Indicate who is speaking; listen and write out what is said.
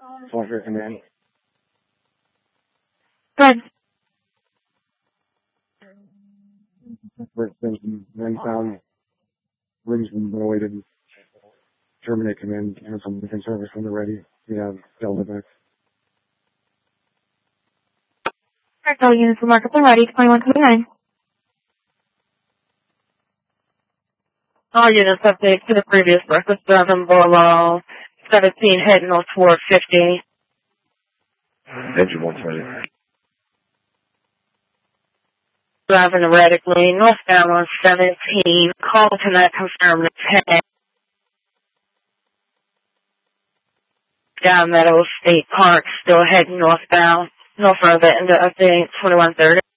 Speaker 1: Flutter command.
Speaker 2: Good.
Speaker 1: First station, sound, rings from the way to terminate command, cancel moving service when they're ready. We have Delta back.
Speaker 2: All units remarkably ready, 2129.
Speaker 3: All units update to the previous breakfast 7 below 17 heading north toward 50.
Speaker 1: Engine 120.
Speaker 3: Driving erratically northbound on 17. Call tonight confirmed it's heading down Meadows State Park, still heading northbound. No further into update 2130.